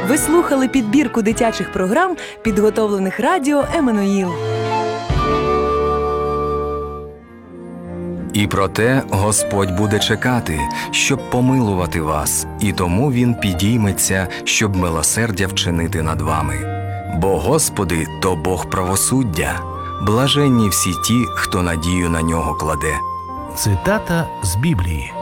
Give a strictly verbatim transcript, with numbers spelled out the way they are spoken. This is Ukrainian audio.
Ви слухали підбірку дитячих програм, підготовлених радіо «Еммануїл». І проте Господь буде чекати, щоб помилувати вас, і тому Він підійметься, щоб милосердя вчинити над вами. Бо Господи – то Бог правосуддя, блаженні всі ті, хто надію на Нього кладе. Цитата з Біблії.